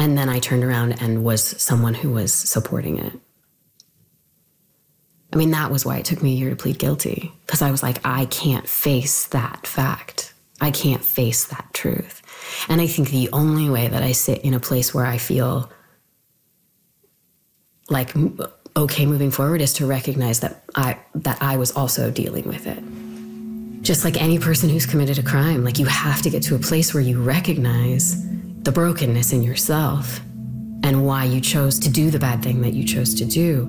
And then I turned around and was someone who was supporting it. I mean, that was why it took me a year to plead guilty, because I was like, I can't face that fact. I can't face that truth. And I think the only way that I sit in a place where I feel like okay moving forward is to recognize that I was also dealing with it. Just like any person who's committed a crime, like you have to get to a place where you recognize the brokenness in yourself and why you chose to do the bad thing that you chose to do.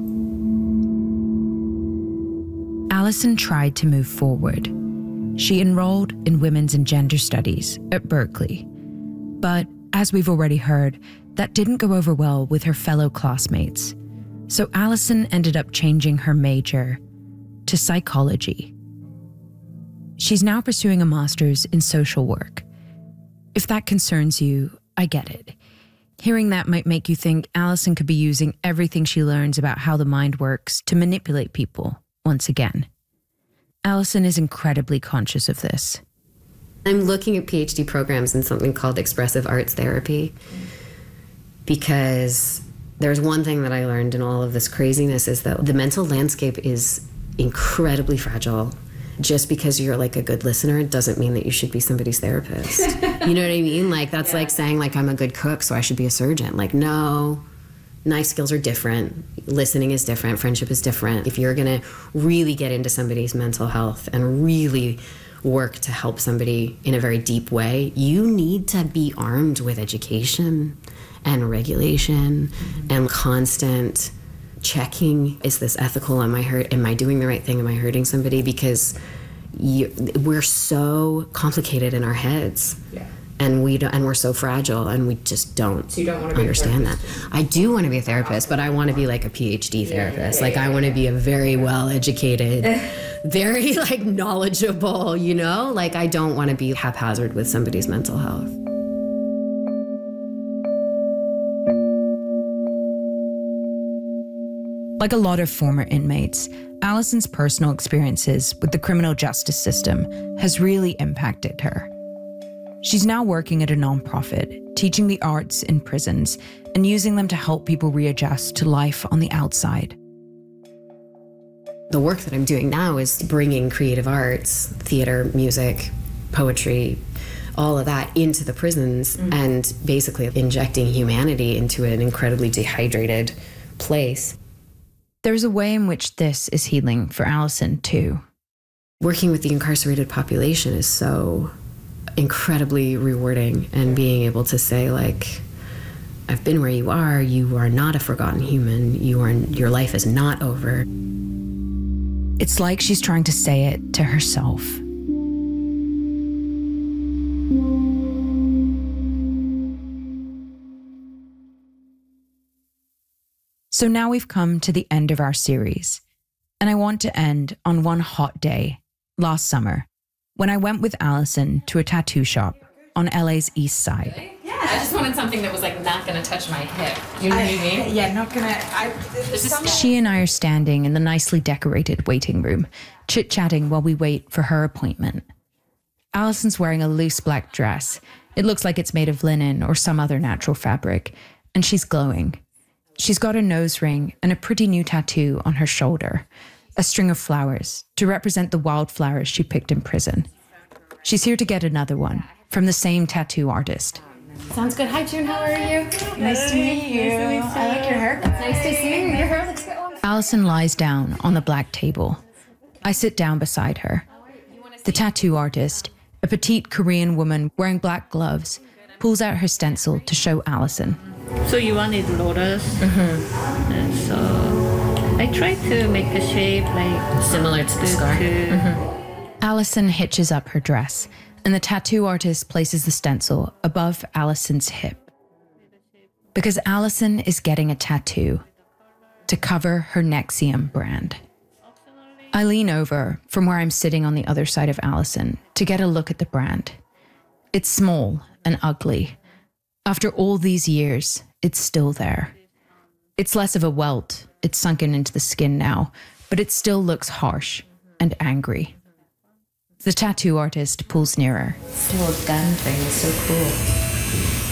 Alison tried to move forward. She enrolled in Women's and Gender Studies at Berkeley. But as we've already heard, that didn't go over well with her fellow classmates. So Alison ended up changing her major to psychology. She's now pursuing a master's in social work. If that concerns you, I get it. Hearing that might make you think Alison could be using everything she learns about how the mind works to manipulate people once again. Alison is incredibly conscious of this. I'm looking at PhD programs in something called expressive arts therapy, because there's one thing that I learned in all of this craziness is that the mental landscape is incredibly fragile. Just because you're like a good listener doesn't mean that you should be somebody's therapist. You know what I mean? Like that's like saying like I'm a good cook, so I should be a surgeon. Like, no, knife skills are different. Listening is different. Friendship is different. If you're going to really get into somebody's mental health and really work to help somebody in a very deep way, you need to be armed with education and regulation and constant checking. Is this ethical? Am I doing the right thing? Am I hurting somebody? Because we're so complicated in our heads. Yeah. And we're so fragile, and we just don't, so you don't want to understand that. I do want to be a therapist, but I want to be like a PhD therapist. I want to be a very well-educated, very like knowledgeable, you know? Like I don't want to be haphazard with somebody's mental health. Like a lot of former inmates, Alison's personal experiences with the criminal justice system has really impacted her. She's now working at a nonprofit, teaching the arts in prisons and using them to help people readjust to life on the outside. The work that I'm doing now is bringing creative arts, theater, music, poetry, all of that into the prisons and basically injecting humanity into an incredibly dehydrated place. There's a way in which this is healing for Alison, too. Working with the incarcerated population is so incredibly rewarding, and being able to say, like, I've been where you are not a forgotten human, your life is not over. It's like she's trying to say it to herself. So now we've come to the end of our series, and I want to end on one hot day last summer when I went with Alison to a tattoo shop on LA's East Side. Yeah, I just wanted something that was like not going to touch my hip. You know what I mean? Yeah, not going to. She and I are standing in the nicely decorated waiting room, chit-chatting while we wait for her appointment. Alison's wearing a loose black dress. It looks like it's made of linen or some other natural fabric, and she's glowing. She's got a nose ring and a pretty new tattoo on her shoulder, a string of flowers to represent the wildflowers she picked in prison. She's here to get another one from the same tattoo artist. Sounds good. Hi, June. How are you? Nice to meet you. I like your hair. Nice to see you. Your hair looks good. Alison lies down on the black table. I sit down beside her. The tattoo artist, a petite Korean woman wearing black gloves, pulls out her stencil to show Alison. So you wanted lotus, and so I tried to make a shape like similar to the scar. Alison hitches up her dress, and the tattoo artist places the stencil above Alison's hip. Because Alison is getting a tattoo to cover her NXIVM brand. I lean over from where I'm sitting on the other side of Alison to get a look at the brand. It's small and ugly. After all these years, it's still there. It's less of a welt, it's sunken into the skin now, but it still looks harsh and angry. The tattoo artist pulls nearer. Still a gun thing, it's so cool.